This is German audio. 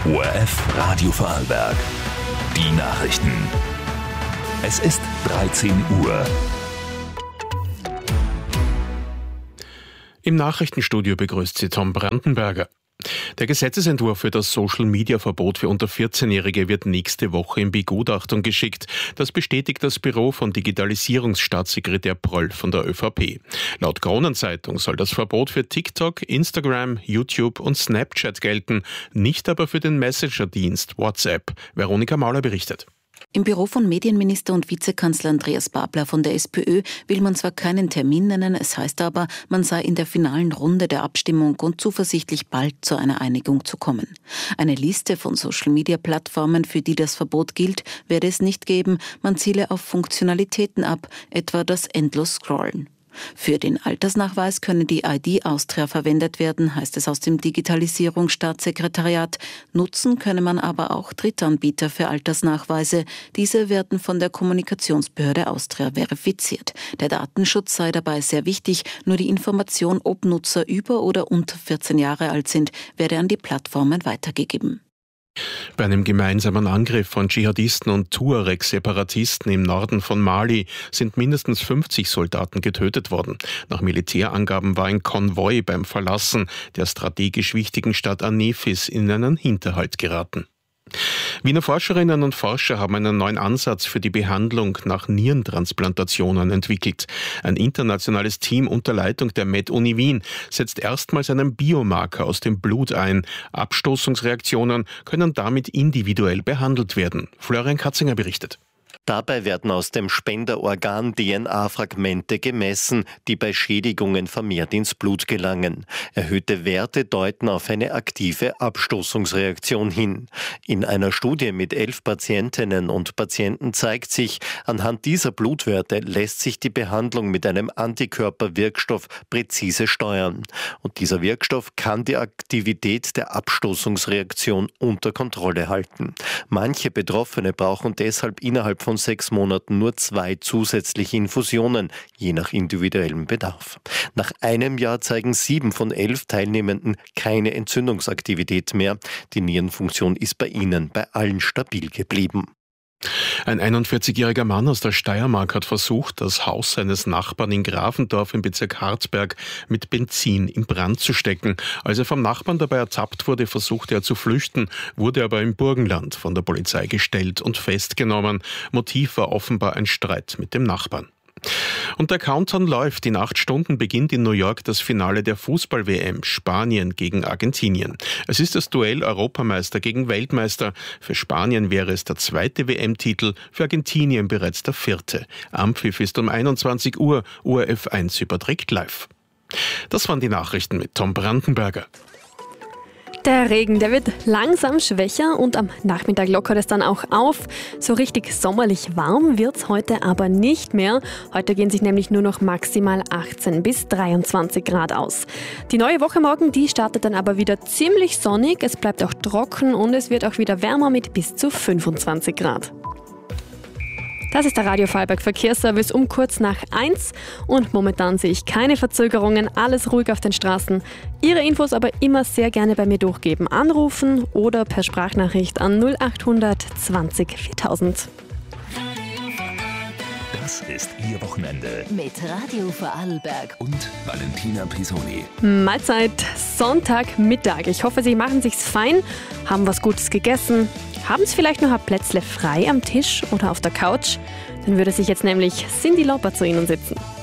ORF Radio Vorarlberg. Die Nachrichten. Es ist 13 Uhr. Im Nachrichtenstudio begrüßt Sie Tom Brandenberger. Der Gesetzesentwurf für das Social-Media-Verbot für unter 14-Jährige wird nächste Woche in Begutachtung geschickt. Das bestätigt das Büro von Digitalisierungsstaatssekretär Pröll von der ÖVP. Laut Kronenzeitung soll das Verbot für TikTok, Instagram, YouTube und Snapchat gelten, nicht aber für den Messenger-Dienst WhatsApp. Veronika Mauler berichtet. Im Büro von Medienminister und Vizekanzler Andreas Babler von der SPÖ will man zwar keinen Termin nennen, es heißt aber, man sei in der finalen Runde der Abstimmung und zuversichtlich, bald zu einer Einigung zu kommen. Eine Liste von Social-Media-Plattformen, für die das Verbot gilt, werde es nicht geben. Man ziele auf Funktionalitäten ab, etwa das Endlos-Scrollen. Für den Altersnachweis könne die ID Austria verwendet werden, heißt es aus dem Digitalisierungsstaatssekretariat. Nutzen könne man aber auch Drittanbieter für Altersnachweise. Diese werden von der Kommunikationsbehörde Austria verifiziert. Der Datenschutz sei dabei sehr wichtig. Nur die Information, ob Nutzer über oder unter 14 Jahre alt sind, werde an die Plattformen weitergegeben. Bei einem gemeinsamen Angriff von Dschihadisten und Tuareg-Separatisten im Norden von Mali sind mindestens 50 Soldaten getötet worden. Nach Militärangaben war ein Konvoi beim Verlassen der strategisch wichtigen Stadt Anefis in einen Hinterhalt geraten. Wiener Forscherinnen und Forscher haben einen neuen Ansatz für die Behandlung nach Nierentransplantationen entwickelt. Ein internationales Team unter Leitung der Med-Uni Wien setzt erstmals einen Biomarker aus dem Blut ein. Abstoßungsreaktionen können damit individuell behandelt werden. Florian Katzinger berichtet. Dabei werden aus dem Spenderorgan DNA-Fragmente gemessen, die bei Schädigungen vermehrt ins Blut gelangen. Erhöhte Werte deuten auf eine aktive Abstoßungsreaktion hin. In einer Studie mit 11 Patientinnen und Patienten zeigt sich, anhand dieser Blutwerte lässt sich die Behandlung mit einem Antikörperwirkstoff präzise steuern. Und dieser Wirkstoff kann die Aktivität der Abstoßungsreaktion unter Kontrolle halten. Manche Betroffene brauchen deshalb innerhalb von 6 Monaten nur 2 zusätzliche Infusionen, je nach individuellem Bedarf. Nach einem Jahr zeigen 7 von 11 Teilnehmenden keine Entzündungsaktivität mehr. Die Nierenfunktion ist bei ihnen bei allen stabil geblieben. Ein 41-jähriger Mann aus der Steiermark hat versucht, das Haus seines Nachbarn in Grafendorf im Bezirk Harzberg mit Benzin in Brand zu stecken. Als er vom Nachbarn dabei ertappt wurde, versuchte er zu flüchten, wurde aber im Burgenland von der Polizei gestellt und festgenommen. Motiv war offenbar ein Streit mit dem Nachbarn. Und der Countdown läuft. In 8 Stunden beginnt in New York das Finale der Fußball-WM. Spanien gegen Argentinien. Es ist das Duell Europameister gegen Weltmeister. Für Spanien wäre es der 2. WM-Titel, für Argentinien bereits der 4. Anpfiff ist um 21 Uhr. ORF 1 überträgt live. Das waren die Nachrichten mit Tom Brandenberger. Der Regen, der wird langsam schwächer und am Nachmittag lockert es dann auch auf. So richtig sommerlich warm wird's heute aber nicht mehr. Heute gehen sich nämlich nur noch maximal 18 bis 23 Grad aus. Die neue Woche morgen, die startet dann aber wieder ziemlich sonnig. Es bleibt auch trocken und es wird auch wieder wärmer mit bis zu 25 Grad. Das ist der Radio Vorarlberg Verkehrsservice um kurz nach 1 und momentan sehe ich keine Verzögerungen, alles ruhig auf den Straßen. Ihre Infos aber immer sehr gerne bei mir durchgeben, anrufen oder per Sprachnachricht an 0800 20 4000. Das ist Ihr Wochenende. Mit Radio Vorarlberg Und Valentina Pisoni. Mahlzeit, Sonntagmittag. Ich hoffe, Sie machen sich's fein, haben was Gutes gegessen. Haben Sie vielleicht noch ein Plätzle frei am Tisch oder auf der Couch? Dann würde sich jetzt nämlich Cyndi Lauper zu Ihnen sitzen.